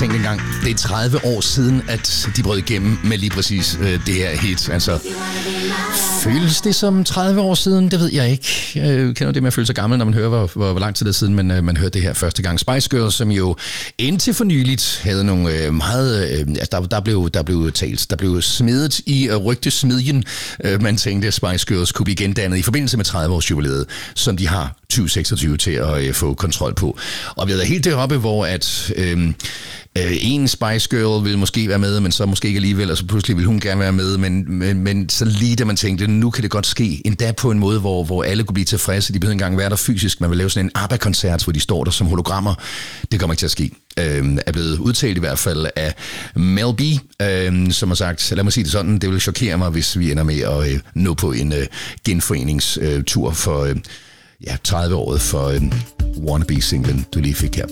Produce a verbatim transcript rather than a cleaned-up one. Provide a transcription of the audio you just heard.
tænkte engang, det er tredive år siden, at de brød igennem med lige præcis øh, det her hit. Altså, føles det som tredive år siden? Det ved jeg ikke. Jeg kender det med at føle sig gammel, når man hører, hvor, hvor, hvor lang tid det er siden, men øh, man hørte det her første gang. Spice Girls, som jo indtil for nyligt havde nogle øh, meget... Øh, altså, der, der, blev, der blev talt, der blev smedet i øh, rygtesmedjen. Øh, man tænkte, at Spice Girls kunne blive gendannet i forbindelse med tredive års jubilæet, som de har tyve seksogtyve til at øh, få kontrol på. Og vi er helt deroppe, hvor at... Øh, Øh, en Spice Girl vil måske være med, men så måske ikke alligevel, og så pludselig vil hun gerne være med, men, men, men så lige da man tænkte, nu kan det godt ske, endda på en måde, hvor, hvor alle kunne blive tilfredse, de behøver engang være der fysisk, man vil lave sådan en ABBA-koncert, hvor de står der som hologrammer, det kommer ikke til at ske. Øh, er blevet udtalt i hvert fald af Mel B, øh, som har sagt, lad mig sige det sådan, det vil chokere mig, hvis vi ender med at øh, nå på en øh, genforeningstur for øh, ja, tredive året for øh, Wannabe-singlen, du lige fik her